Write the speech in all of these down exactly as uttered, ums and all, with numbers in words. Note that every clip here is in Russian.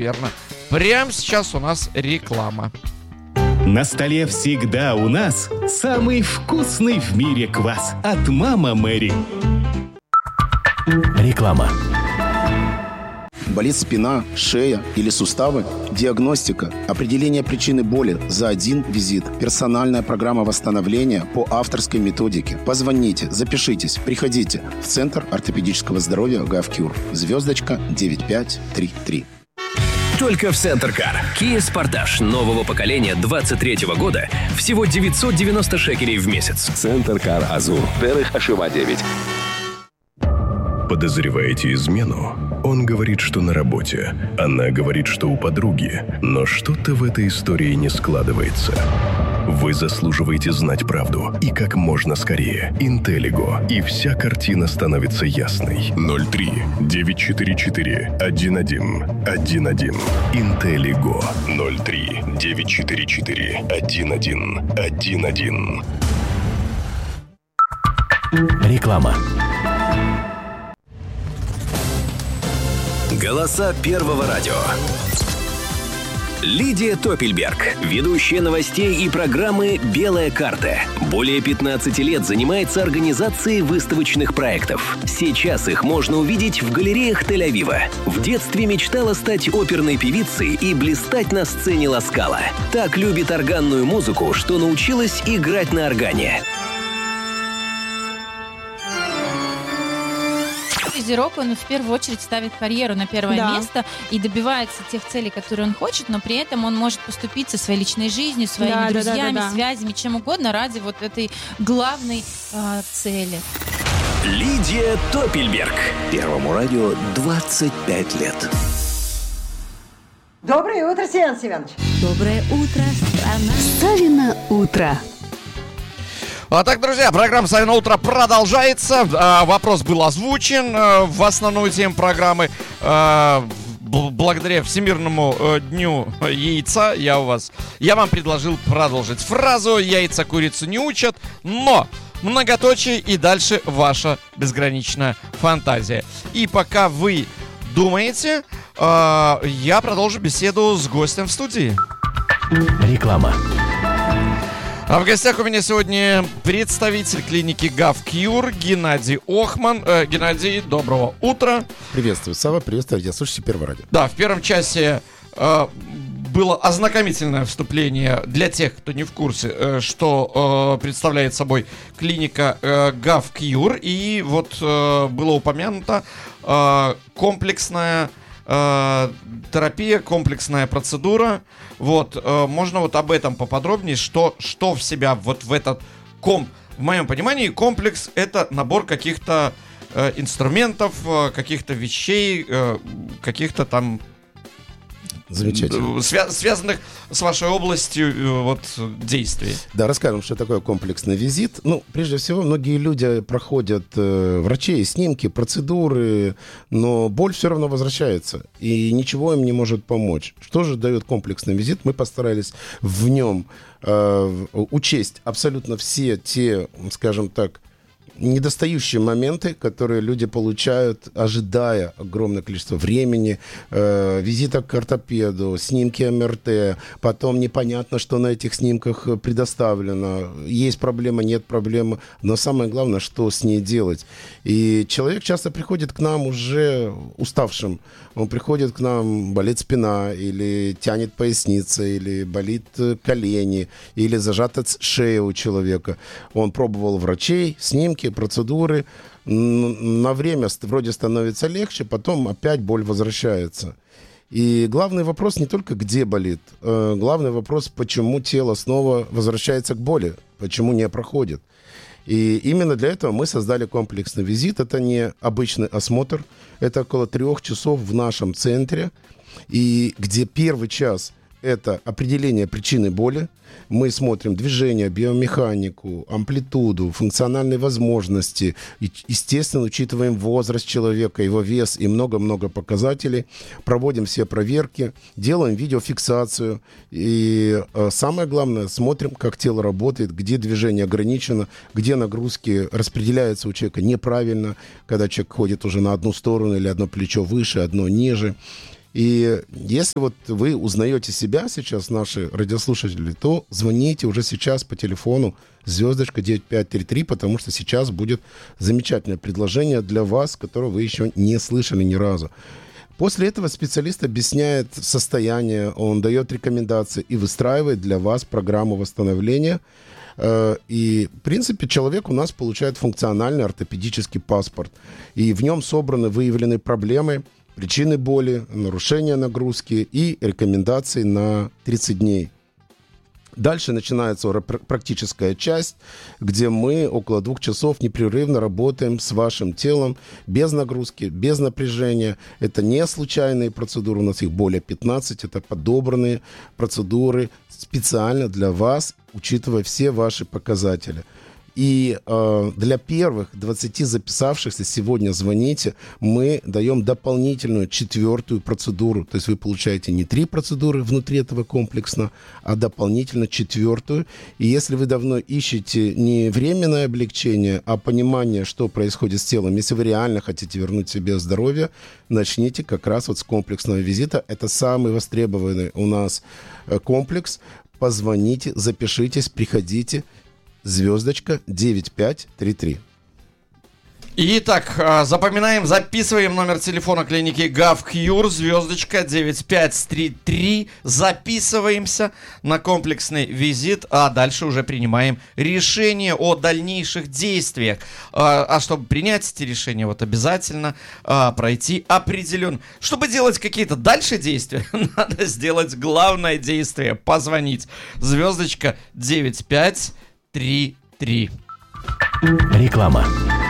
верно. Прямо сейчас у нас реклама. На столе всегда у нас самый вкусный в мире квас от «Мама Мэри». Реклама. Болит спина, шея или суставы? Диагностика, определение причины боли за один визит. Персональная программа восстановления по авторской методике. Позвоните, запишитесь, приходите в Центр ортопедического здоровья «Гавкюр». Звездочка девять пять три три. Только в Центр Кар. Kia Sportage нового поколения двадцать третьего года всего девятьсот девяносто шекелей в месяц. Центр Кар Азур. Дерих Ашива девять. Подозреваете измену? Он говорит, что на работе. Она говорит, что у подруги. Но что-то в этой истории не складывается. Вы заслуживаете знать правду. И как можно скорее. Интеллиго. И вся картина становится ясной. ноль три девять четыре четыре один один один один. Интеллиго. ноль три девять четыре четыре один один один один. Реклама. Голоса Первого радио. Лидия Топельберг, ведущая новостей и программы «Белая карта». Более пятнадцати лет занимается организацией выставочных проектов. Сейчас их можно увидеть в галереях Тель-Авива. В детстве мечтала стать оперной певицей и блистать на сцене Ла Скала. Так любит органную музыку, что научилась играть на органе. Рок, он в первую очередь ставит карьеру на первое да. место и добивается тех целей, которые он хочет, но при этом он может поступиться своей личной жизнью, своими да, друзьями, да, да, да, да. связями, чем угодно ради вот этой главной э, цели. Лидия Топельберг. Первому радио двадцать пять лет. Доброе утро, Семен Семенович. Доброе утро, страна. Савино утро. А так, друзья, программа «Савино утро» продолжается. А, вопрос был озвучен а, в основную тему программы. А, б- благодаря Всемирному а, дню яйца я у вас, я вам предложил продолжить фразу «Яйца курицу не учат», но многоточие и дальше ваша безграничная фантазия. И пока вы думаете, а, я продолжу беседу с гостем в студии. Реклама. А в гостях у меня сегодня представитель клиники Гавкюр Геннадий Охман. Э, Геннадий, доброго утра. Приветствую, Сава, приветствую, я слушаю Первое радио. Да, в первом часе э, было ознакомительное вступление для тех, кто не в курсе, э, что э, представляет собой клиника э, Гавкюр. И вот э, было упомянуто э, комплексная э, терапия, комплексная процедура. Вот, э, можно вот об этом поподробнее, что, что в себя вот в этот ком, в моем понимании, комплекс — это набор каких-то э, инструментов, э, каких-то вещей, э, каких-то там Замечательно. Свя- связанных с вашей областью э, вот, действий. Да, расскажем, что такое комплексный визит. Ну, прежде всего, многие люди проходят э, врачей, снимки, процедуры, но боль все равно возвращается, и ничего им не может помочь. Что же дает комплексный визит? Мы постарались в нем э, учесть абсолютно все те, скажем так, недостающие моменты, которые люди получают, ожидая огромное количество времени, э, визита к ортопеду, снимки эм эр тэ, потом непонятно, что на этих снимках предоставлено, есть проблема, нет проблемы, но самое главное, что с ней делать. И человек часто приходит к нам уже уставшим, он приходит к нам, болит спина, или тянет поясница, или болит колени, или зажата шея у человека. Он пробовал врачей, снимки, процедуры, на время вроде становится легче, потом опять боль возвращается. И главный вопрос не только где болит, главный вопрос, почему тело снова возвращается к боли, почему не проходит. И именно для этого мы создали комплексный визит. Это не обычный осмотр, это около трех часов в нашем центре, и где первый час – это определение причины боли. Мы смотрим движение, биомеханику, амплитуду, функциональные возможности. И, естественно, учитываем возраст человека, его вес и много-много показателей. Проводим все проверки, делаем видеофиксацию. И э, самое главное, смотрим, как тело работает, где движение ограничено, где нагрузки распределяются у человека неправильно, когда человек ходит уже на одну сторону или одно плечо выше, одно ниже. И если вот вы узнаете себя сейчас, наши радиослушатели, то звоните уже сейчас по телефону звездочка девять пять три три, потому что сейчас будет замечательное предложение для вас, которое вы еще не слышали ни разу. После этого специалист объясняет состояние, он дает рекомендации и выстраивает для вас программу восстановления. И, в принципе, человек у нас получает функциональный ортопедический паспорт. И в нем собраны выявленные проблемы, причины боли, нарушения нагрузки и рекомендации на тридцать дней. Дальше начинается практическая часть, где мы около двух часов непрерывно работаем с вашим телом, без нагрузки, без напряжения. Это не случайные процедуры, у нас их более пятнадцати, это подобранные процедуры специально для вас, учитывая все ваши показатели. И э, для первых двадцати записавшихся сегодня звоните, мы даем дополнительную четвертую процедуру. То есть вы получаете не три процедуры внутри этого комплекса, а дополнительно четвертую. И если вы давно ищете не временное облегчение, а понимание, что происходит с телом, если вы реально хотите вернуть себе здоровье, начните как раз вот с комплексного визита. Это самый востребованный у нас комплекс. Позвоните, запишитесь, приходите. Звездочка девять пять три три. Итак, запоминаем, записываем номер телефона клиники GavCure, звездочка девять пять три три. Записываемся на комплексный визит, а дальше уже принимаем решение о дальнейших действиях. А чтобы принять эти решения, вот обязательно а, пройти определенно. Чтобы делать какие-то дальше действия, надо сделать главное действие — позвонить. Звездочка девять пять три три. Реклама.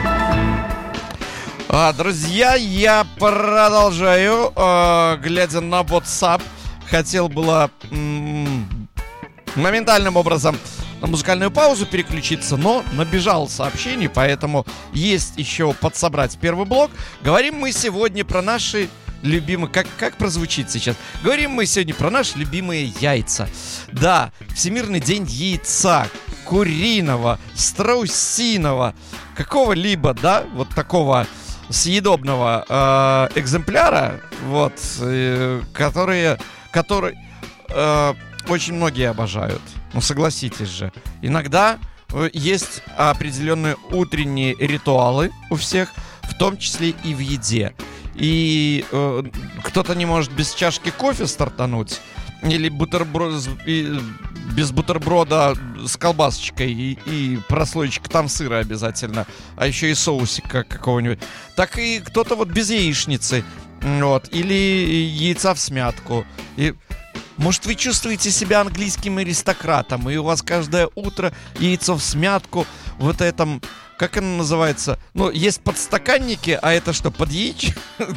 А, друзья, я продолжаю, э, глядя на WhatsApp. Хотел было м- моментальным образом на музыкальную паузу переключиться, но набежал сообщений, поэтому есть еще подсобрать первый блок. Говорим мы сегодня про наши любимые... Как, как прозвучит сейчас? Говорим мы сегодня про наши любимые яйца. Да, Всемирный день яйца. Куриного, страусиного, какого-либо, да, вот такого съедобного э, экземпляра, вот, э, которые, которые э, очень многие обожают. Ну, согласитесь же. Иногда э, есть определенные утренние ритуалы у всех, в том числе и в еде. И э, кто-то не может без чашки кофе стартануть, или бутерброд и, без бутерброда с колбасочкой и, и прослоечка там сыра обязательно, а еще и соусика какого-нибудь. Так и кто-то вот без яичницы, вот, или яйца в смятку. И, может, вы чувствуете себя английским аристократом, и у вас каждое утро яйцо в смятку, вот этом, как оно называется? Ну, есть подстаканники, а это что, под яич?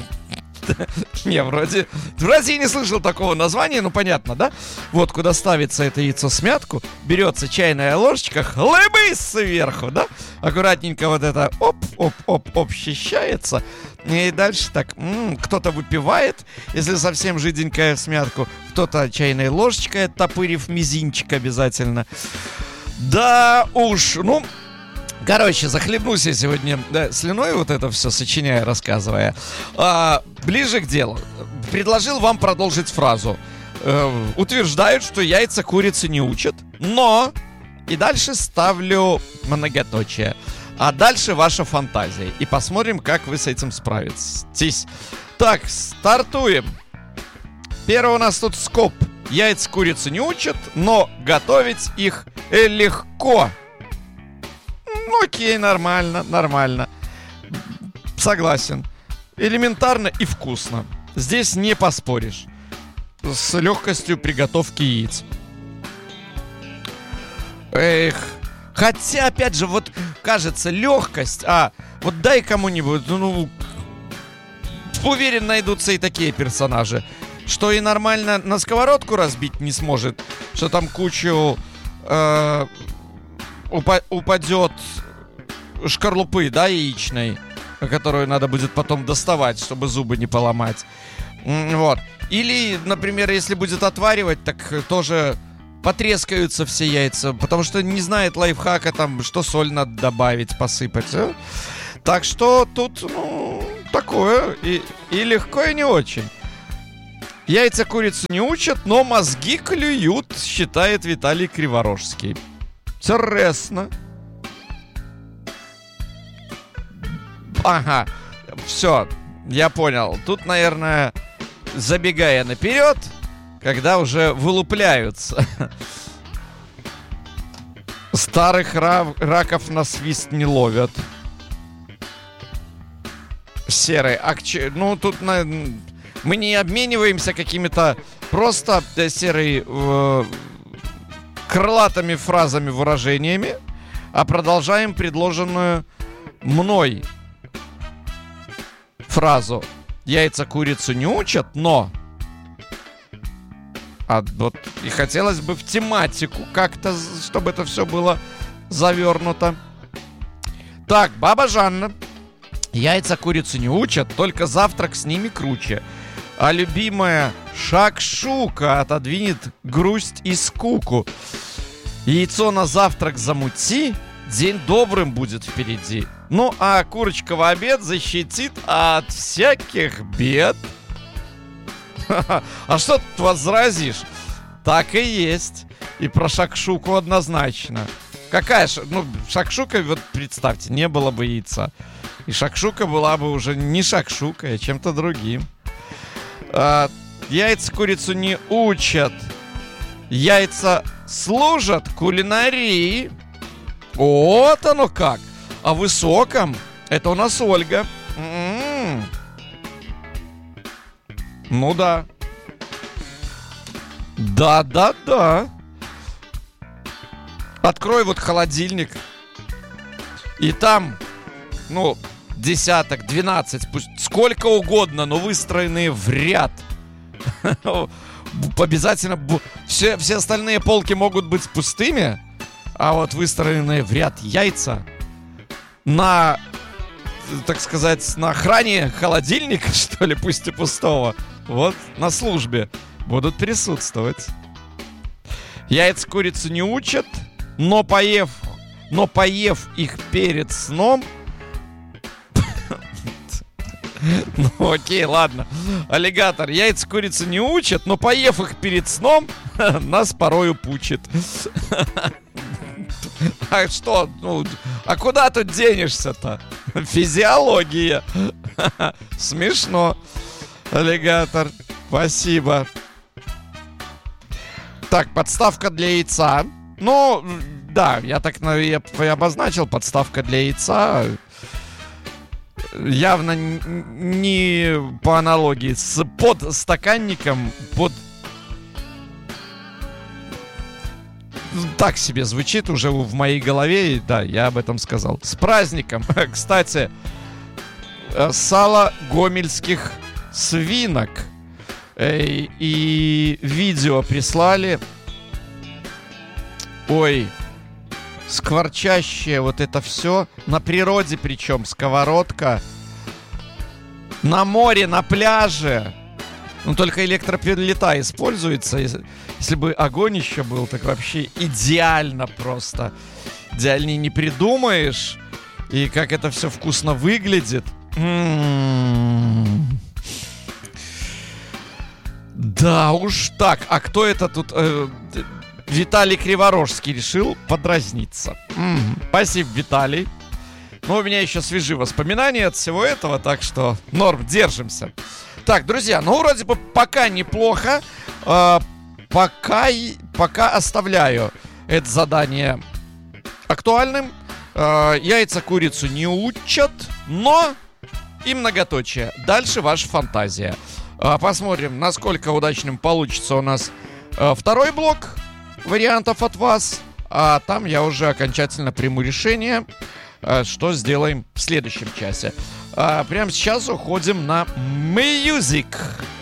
Не, вроде... Вроде я не слышал такого названия, ну понятно, да? Вот куда ставится это яйцо в смятку, берется чайная ложечка, хлыбы сверху, да? Аккуратненько вот это оп-оп-оп-оп счищается. И дальше так, м-м, кто-то выпивает, если совсем жиденькая в смятку, кто-то чайной ложечкой, оттопырив мизинчик обязательно. Да уж, ну... Короче, захлебнусь я сегодня, да, слюной вот это все сочиняя, рассказывая. А, ближе к делу. Предложил вам продолжить фразу. Э, утверждают, что яйца курицы не учат, но... И дальше ставлю многоточие. А дальше ваша фантазия. И посмотрим, как вы с этим справитесь. Так, стартуем. Первый у нас тут скоп. Яйца курицы не учат, но готовить их легко. Ну, окей, нормально, нормально. Согласен. Элементарно и вкусно. Здесь не поспоришь. С легкостью приготовки яиц. Эх. Хотя, опять же, вот кажется, легкость. А, вот дай кому-нибудь, ну, уверен, найдутся и такие персонажи, что и нормально на сковородку разбить не сможет, что там кучу... Э- Упа- упадет шкарлупы, да, яичной, которую надо будет потом доставать, чтобы зубы не поломать. Вот. Или, например, если будет отваривать, так тоже потрескаются все яйца, потому что не знает лайфхака, там, что соль надо добавить, посыпать. А? Так что тут, ну, такое. И, и легко, и не очень. Яйца курицу не учат, но мозги клюют, считает Виталий Криворожский. Интересно. Ага, все, я понял. Тут, наверное, забегая наперед, когда уже вылупляются. Старых ра- раков на свист не ловят. Серый. А к ч... Ну, тут на... мы не обмениваемся какими-то просто, да, серый, э, крылатыми фразами, выражениями, а продолжаем предложенную мной фразу. Яйца курицу не учат, но... А вот и хотелось бы в тематику как-то, чтобы это все было завернуто. Так, баба Жанна. Яйца курицу не учат, только завтрак с ними круче. А любимая шакшука отодвинет грусть и скуку. Яйцо на завтрак замути, день добрым будет впереди. Ну а курочка в обед защитит от всяких бед. А что тут возразишь? Так и есть. И про шакшуку однозначно. Какая ш... Ну, шакшука, вот представьте, не было бы яйца. И шакшука была бы уже не шакшукой, а чем-то другим. А, яйца курицу не учат. Яйца служат кулинарии. Вот оно как. О высоком. Это у нас Ольга. М-м-м. Ну да. Да-да-да. Открой вот холодильник. И там, ну, десяток, двенадцать, пусть сколько угодно, но выстроенные в ряд. Обязательно все, все остальные полки могут быть пустыми, а вот выстроенные в ряд яйца на, так сказать, на охране холодильника, что ли, пусть и пустого, вот на службе будут присутствовать. Яйца курицу не учат, но поев, но поев их перед сном... Ну окей, ладно. Аллигатор, яйца курицу не учат, но поев их перед сном, нас порою пучит. А что? Ну, а куда тут денешься-то? Физиология. Смешно. Аллигатор, спасибо. Так, подставка для яйца. Ну, да, я так я обозначил, подставка для яйца. Явно не по аналогии с подстаканником, под... Так себе звучит уже в моей голове, и да, я об этом сказал. С праздником! Кстати, сало гомельских свинок. И, и видео прислали. Ой, скворчащее вот это все. На природе причем, сковородка. На море, на пляже. Ну, только электроплита используется. Если бы огонь еще был, так вообще идеально просто. Идеальнее не придумаешь. И как это все вкусно выглядит. М-м-м. Да уж так. А кто это тут... Э, Виталий Криворожский решил подразниться. М-м. Спасибо, Виталий. Но у меня еще свежие воспоминания от всего этого, так что норм, держимся. Так, друзья, ну вроде бы пока неплохо. Э, пока, пока оставляю это задание актуальным. Э, яйца курицу не учат, но и многоточие. Дальше ваша фантазия. Э, посмотрим, насколько удачным получится у нас э, второй блок вариантов от вас. А там я уже окончательно приму решение, э, что сделаем в следующем часе. А прямо сейчас уходим на Music.